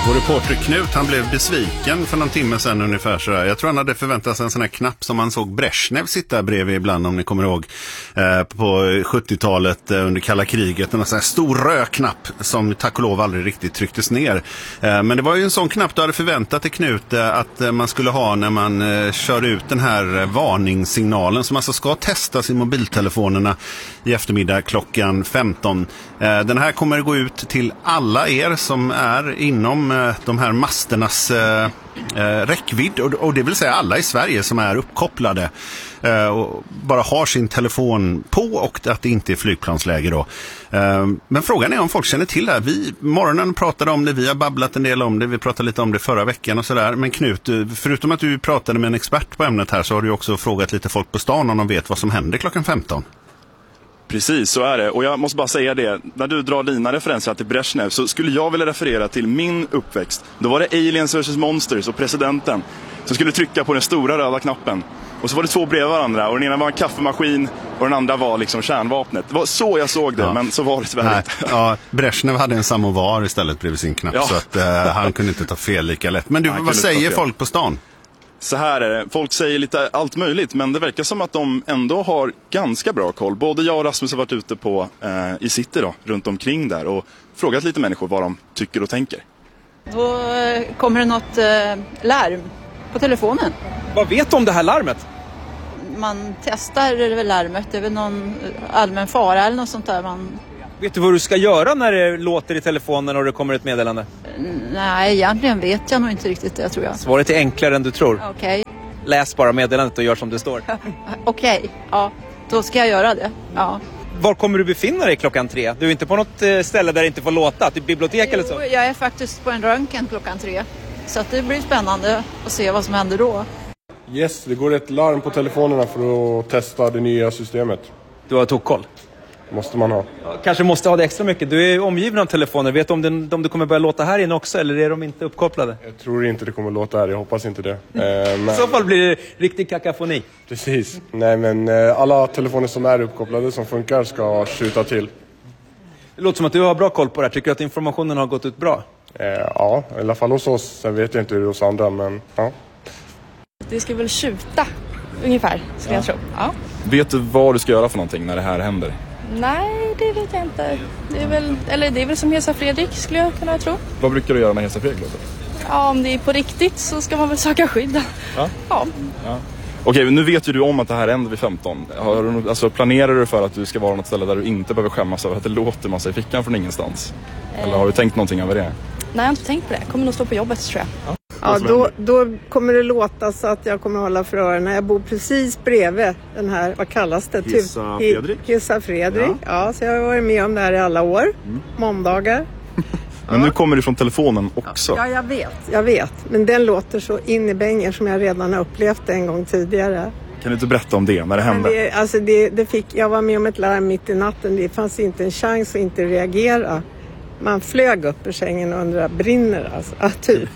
Vår reporter Knut, han blev besviken för någon timme sedan ungefär så där. Jag tror han hade förväntat sig en sån här knapp som man såg Brezhnev sitta bredvid ibland, om ni kommer ihåg, på 70-talet under kalla kriget. En sån här stor röd knapp som tack och lov aldrig riktigt trycktes ner. Men det var ju en sån knapp du hade förväntat dig, Knut, att man skulle ha när man kör ut den här varningssignalen som alltså ska testas i mobiltelefonerna i eftermiddag klockan 15. Den här kommer gå ut till alla er som är inom de här masternas räckvidd, och det vill säga alla i Sverige som är uppkopplade och bara har sin telefon på och att det inte är flygplansläge då. Men frågan är om folk känner till det här. Vi morgonen pratade om det, vi har babblat en del om det, vi pratade lite om det förra veckan och sådär. Men Knut, förutom att du pratade med en expert på ämnet här så har du också frågat lite folk på stan om de vet vad som händer klockan 15. Precis, så är det. Och jag måste bara säga det, när du drar dina referenser till Brezhnev så skulle jag vilja referera till min uppväxt. Då var det Aliens vs Monsters och presidenten som skulle trycka på den stora röda knappen. Och så var det två bredvid varandra, och den ena var en kaffemaskin och den andra var liksom kärnvapnet. Det var så jag såg det, ja. Men så var det tyvärr inte. Ja, Brezhnev hade en samovar istället bredvid sin knapp, ja. Så att han kunde inte ta fel lika lätt. Men du, vad säger folk på stan? Så här är det, folk säger lite allt möjligt, men det verkar som att de ändå har ganska bra koll. Både jag och Rasmus har varit ute på i city då, runt omkring där, och frågat lite människor vad de tycker och tänker. Då kommer det något larm på telefonen. Vad vet du om det här larmet? Man testar larmet, det är väl någon allmän fara eller något sånt där. Vet du vad du ska göra när det låter i telefonen och det kommer ett meddelande? Nej, egentligen vet jag nog inte riktigt det, tror jag. Svaret är enklare än du tror. Okej. Läs bara meddelandet och gör som det står. Okej, ja. Då ska jag göra det, ja. Var kommer du befinna dig klockan 3? Du är inte på något ställe där det inte får låta? Typ bibliotek eller så? Jo, jag är faktiskt på en röntgen klockan 3. Så att det blir spännande att se vad som händer då. Yes, det går ett larm på telefonerna för att testa det nya systemet. Du har tokkoll? Måste man ha. Kanske måste ha det extra mycket. Du är omgiven av telefoner. Vet du om det kommer börja låta här inne också, eller är de inte uppkopplade? Jag tror inte det kommer låta här, jag hoppas inte det. Men... I så fall blir det riktig kakafoni. Precis. Nej, men alla telefoner som är uppkopplade som funkar ska skjuta till. Det låter som att du har bra koll på det här. Tycker du att informationen har gått ut bra? Ja, i alla fall hos oss. Sen vet jag inte hur det är hos andra, men ja. Det ska väl skjuta, ungefär, skulle jag tro. Ja. Vet du vad du ska göra för någonting när det här händer? Nej, det vet jag inte. Det är väl som Hesa Fredrik, skulle jag kunna tro. Vad brukar du göra när Hesa Fredrik låter? Ja, om det är på riktigt så ska man väl söka skydd. Ja. Okej, nu vet ju du om att det här händer vid 15. Planerar du för att du ska vara något ställe där du inte behöver skämmas över att det låter massa i fickan från ingenstans? Eller har du tänkt någonting över det? Nej, jag har inte tänkt på det. Jag kommer nog stå på jobbet, tror jag. Ja, då kommer det låta så att jag kommer hålla för öronen. Jag bor precis bredvid den här, vad kallas det? Hesa Fredrik. Hesa Fredrik, ja. Så jag har varit med om det här i alla år. Måndagar. Men nu kommer det från telefonen också. Ja, jag vet. Men den låter så in i bängen som jag redan har upplevt en gång tidigare. Kan du inte berätta om det, när det hände? Jag var med om ett larm mitt i natten. Det fanns inte en chans att inte reagera. Man flög upp ur sängen och undrade, brinner alltså? Typ.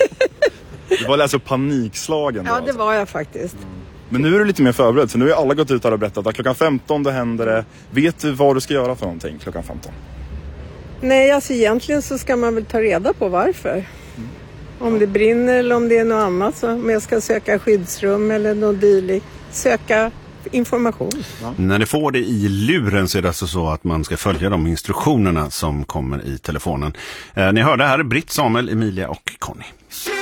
Du var alltså panikslagen då? Ja, det var jag faktiskt. Men nu är du lite mer förberedd, för nu har alla gått ut här och berättat att klockan 15 då händer det. Vet du vad du ska göra för någonting klockan 15? Nej, alltså egentligen så ska man väl ta reda på varför. Om det brinner eller om det är något annat. Så om jag ska söka skyddsrum eller något dylikt. Söka information. Ja. När ni får det i luren så är det alltså så att man ska följa de instruktionerna som kommer i telefonen. Ni hörde här Britt, Samuel, Emilia och Conny.